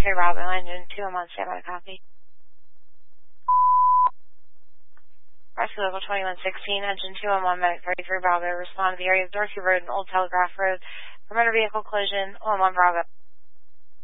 33 Bravo, engine 211, stand by copy. Rescue Local 2116, engine 211, medic 33 Bravo, respond to the area of Dorsey Road and Old Telegraph Road for motor vehicle collision, 11 Bravo.